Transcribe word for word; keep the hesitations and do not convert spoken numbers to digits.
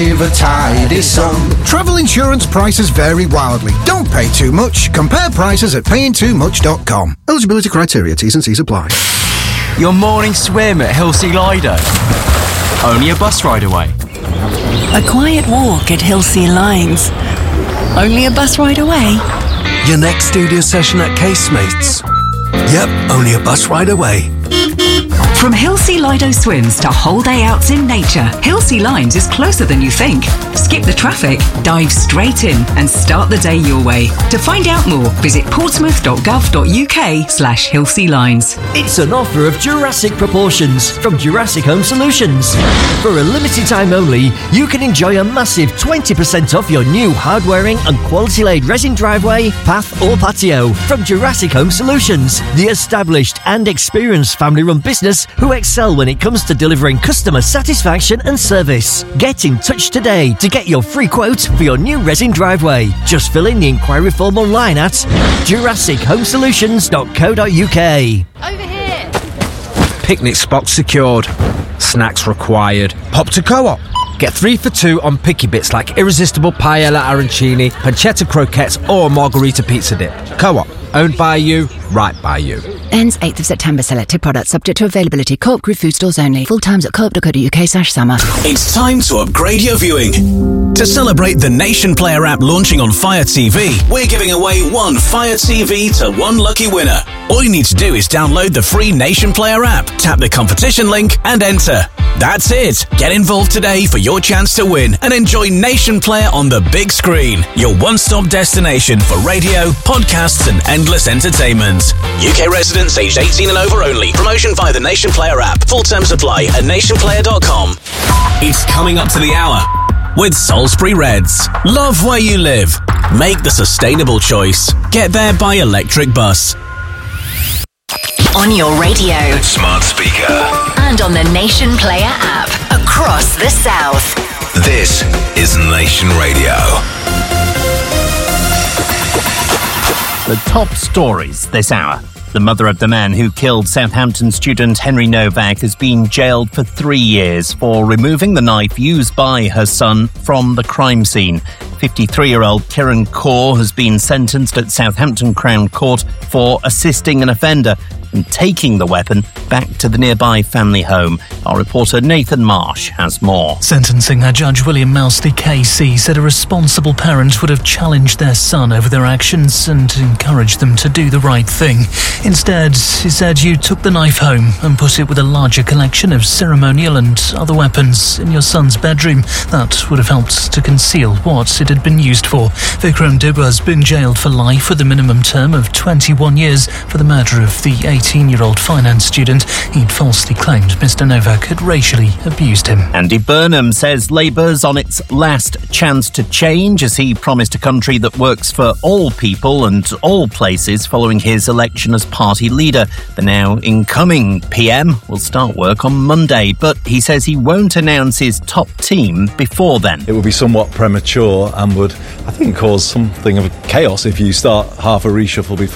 a tidy sum. Travel insurance prices vary wildly. Don't pay too much. Compare prices at paying too much dot com. Eligibility criteria, T's and C's apply. Your morning swim at Hillsea Lido. Only a bus ride away. A quiet walk at Hillsea Lines. Only a bus ride away. Your next studio session at Casemates. Yep, only a bus ride away. From Hillsea Lido swims to whole day outs in nature, Hillsea Lines is closer than you think. Skip the traffic, dive straight in and start the day your way. To find out more, visit portsmouth.gov.uk slash Hillsea Lines. It's an offer of Jurassic proportions from Jurassic Home Solutions. For a limited time only, you can enjoy a massive twenty percent off your new hard-wearing and quality-laid resin driveway, path or patio from Jurassic Home Solutions, the established and experienced family-run business who excel when it comes to delivering customer satisfaction and service. Get in touch today to get your free quote for your new resin driveway. Just fill in the inquiry form online at jurassic home solutions dot co dot uk. Over here. Picnic spot secured. Snacks required. Pop to Co-op. Get three for two on picky bits like irresistible paella arancini, pancetta croquettes or margarita pizza dip. Co-op. Owned by you, right by you. Ends eighth of September. Selected products subject to availability. Co-op Group food stores only. Full times at co-op dot co dot uk slash summer. It's time to upgrade your viewing. To celebrate the Nation Player app launching on Fire T V, we're giving away one Fire T V to one lucky winner. All you need to do is download the free Nation Player app, tap the competition link and enter. That's it. Get involved today for your chance to win and enjoy Nation Player on the big screen. Your one-stop destination for radio, podcasts and endless entertainment. U K residents aged eighteen and over only. Promotion via the Nation Player app. Full terms apply at nation player dot com. It's coming up to the hour with Salisbury Reds. Love where you live. Make the sustainable choice. Get there by electric bus. On your radio, smart speaker, and on the Nation Player app across the South. This is Nation Radio. The top stories this hour. The mother of the man who killed Southampton student Henry Novak has been jailed for three years for removing the knife used by her son from the crime scene. fifty-three-year-old Kieran Kaur has been sentenced at Southampton Crown Court for assisting an offender and taking the weapon back to the nearby family home. Our reporter Nathan Marsh has more. Sentencing her Judge William Mousely K C said a responsible parent would have challenged their son over their actions and encouraged them to do the right thing. Instead, he said, you took the knife home and put it with a larger collection of ceremonial and other weapons in your son's bedroom. That would have helped to conceal what it had been used for. Vikram Dibba has been jailed for life with a minimum term of twenty-one years for the murder of the eighteen-year-old finance student. He'd falsely claimed Mister Novak had racially abused him. Andy Burnham says Labour's on its last chance to change as he promised a country that works for all people and all places following his election as party leader. The now incoming P M will start work on Monday, but he says he won't announce his top team before then. It would be somewhat premature and would, I think, cause something of chaos if you start half a reshuffle before